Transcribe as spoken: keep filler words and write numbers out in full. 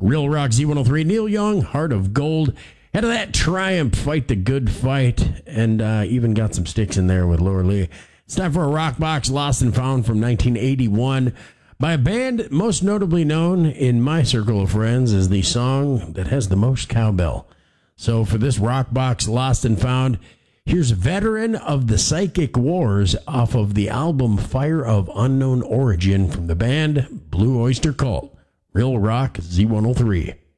Real Rock Z one oh three. Neil Young, Heart of Gold. Out of that, Triumph, Fight the Good Fight, and uh, even got some sticks in there with Laura Lee. It's time for a rock box, Lost and Found from nineteen eighty-one, by a band most notably known in my circle of friends as the song that has the most cowbell. So for this rock box, Lost and Found, here's Veteran of the Psychic Wars off of the album Fire of Unknown Origin from the band Blue Oyster Cult. Real Rock Z one oh three.